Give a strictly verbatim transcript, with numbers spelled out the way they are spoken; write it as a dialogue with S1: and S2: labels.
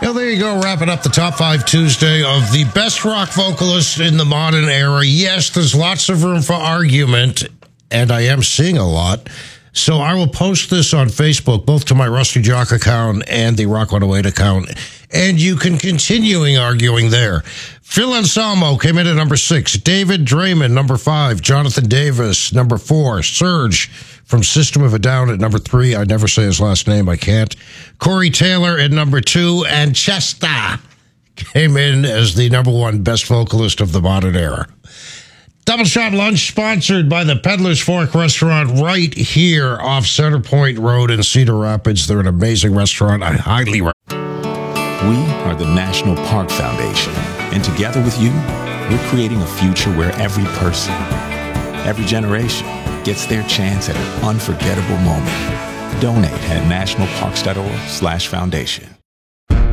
S1: So there you go, wrapping up the Top five Tuesday of the best rock vocalists in the modern era. Yes, there's lots of room for argument, and I am seeing a lot. So I will post this on Facebook, both to my Rusty Jock account and the Rock one oh eight account, and you can continuing arguing there. Phil Anselmo came in at number six. David Draymond, number five. Jonathan Davis, number four. Serge from System of a Down at number three. I never say his last name. I can't. Corey Taylor at number two. And Chester came in as the number one best vocalist of the modern era. Double Shot Lunch sponsored by the Peddler's Fork restaurant right here off Center Point Road in Cedar Rapids. They're an amazing restaurant. I highly recommend.
S2: We are the National Park Foundation, and together with you, we're creating a future where every person, every generation gets their chance at an unforgettable moment. Donate at nationalparks.org slash foundation.